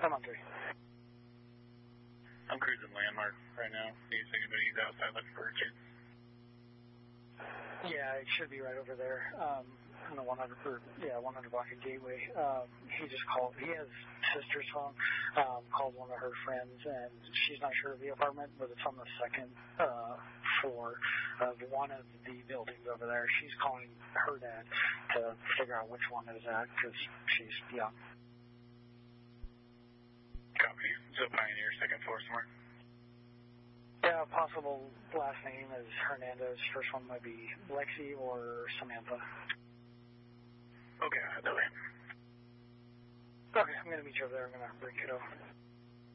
I'm on 3. I'm cruising Landmark right now. See if anybody's outside looking for a kid. Yeah, it should be right over there. On the 100 block of Gateway. He just called. He has sister's phone. Called one of her friends, and she's not sure of the apartment, but it's on the second floor of one of the buildings over there. She's calling her dad to figure out which one it is at because she's young. Copy. So Pioneer, second floor somewhere. Yeah, possible last name is Hernandez. First one might be Lexi or Samantha. Okay, I'll do it. Okay, I'm going to meet you over there. I'm going to bring it over.